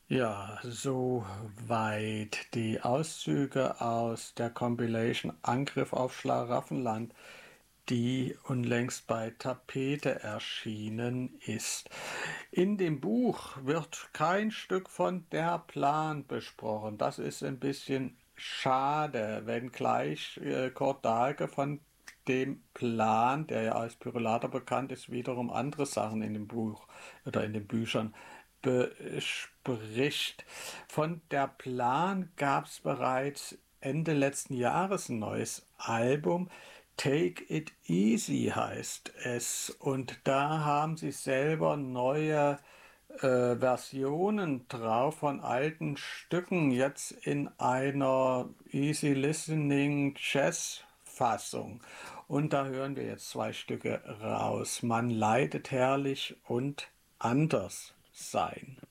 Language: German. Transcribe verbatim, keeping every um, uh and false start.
Ja, soweit die Auszüge aus der Compilation Angriff auf Schlaraffenland, die unlängst bei Tapete erschienen ist. In dem Buch wird kein Stück von Der Plan besprochen. Das ist ein bisschen schade, wenngleich äh, Kurt Dahlke von dem Plan, der ja als Pyrrolator bekannt ist, wiederum andere Sachen in dem Buch oder in den Büchern bespricht. Von Der Plan gab es bereits Ende letzten Jahres ein neues Album. Take It Easy heißt es. Und da haben sie selber neue äh, Versionen drauf von alten Stücken, jetzt in einer Easy Listening Jazz Fassung. Und da hören wir jetzt zwei Stücke raus. Man leidet herrlich und anders sein.